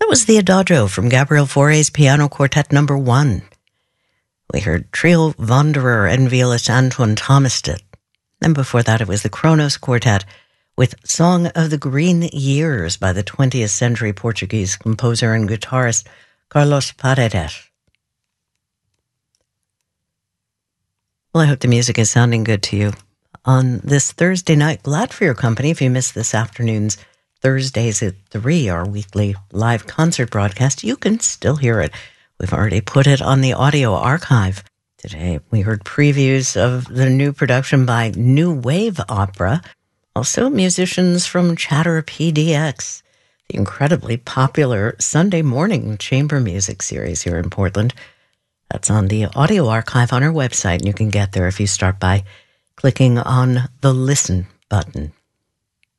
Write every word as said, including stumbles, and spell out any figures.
was the Adagio from Gabriel Fauré's Piano Quartet Number One. We heard Trio Wanderer and violist Antoine Thomasted. And before that, it was the Kronos Quartet with Song of the Green Years by the twentieth century Portuguese composer and guitarist Carlos Paredes. Well, I hope the music is sounding good to you on this Thursday night. Glad for your company. If you missed this afternoon's Thursdays at three, our weekly live concert broadcast, you can still hear it. We've already put it on the audio archive. Today, we heard previews of the new production by New Wave Opera. Also, musicians from Chatter P D X, the incredibly popular Sunday morning chamber music series here in Portland. That's on the audio archive on our website, and you can get there if you start by clicking on the Listen button.